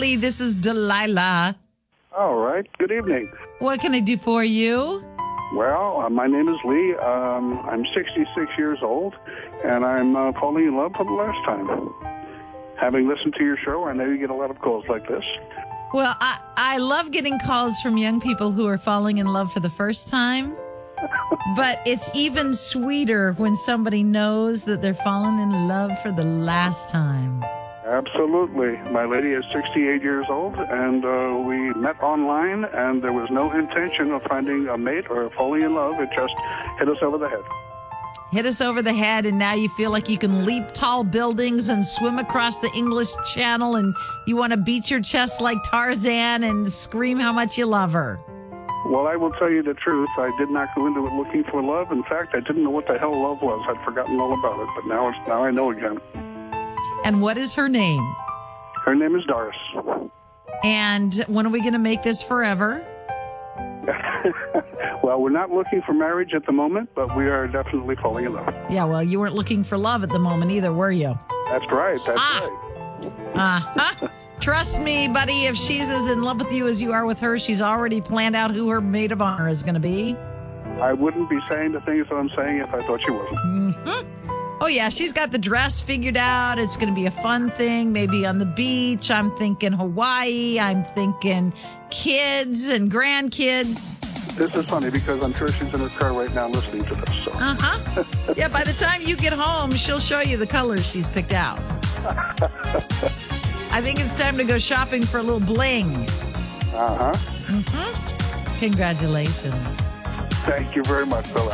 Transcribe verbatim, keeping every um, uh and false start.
Lee. This is Delilah. All right. Good evening. What can I do for you? Well, uh, my name is Lee. Um, I'm sixty-six years old, and I'm uh, falling in love for the last time. Having listened to your show, I know you get a lot of calls like this. Well, I, I love getting calls from young people who are falling in love for the first time. But it's even sweeter when somebody knows that they're falling in love for the last time. Absolutely. My lady is sixty-eight years old, and uh, we met online, and there was no intention of finding a mate or falling in love. It just hit us over the head. Hit us over the head, and now you feel like you can leap tall buildings and swim across the English Channel, and you want to beat your chest like Tarzan and scream how much you love her. Well, I will tell you the truth. I did not go into it looking for love. In fact, I didn't know what the hell love was. I'd forgotten all about it, but now it's now I know again. And what is her name? Her name is Doris. And when are we going to make this forever? Well, we're not looking for marriage at the moment, but we are definitely falling in love. Yeah, well, you weren't looking for love at the moment either, were you? That's right. That's ah. right. Uh-huh. Trust me, buddy, if she's as in love with you as you are with her, she's already planned out who her maid of honor is going to be. I wouldn't be saying the things that I'm saying if I thought she wasn't. Mm-hmm. Oh, yeah, she's got the dress figured out. It's going to be a fun thing, maybe on the beach. I'm thinking Hawaii. I'm thinking kids and grandkids. This is funny because I'm sure she's in her car right now listening to this. So. Uh-huh. Yeah, by the time you get home, she'll show you the colors she's picked out. I think it's time to go shopping for a little bling. Uh-huh. Mm-hmm. Congratulations. Thank you very much, Bill.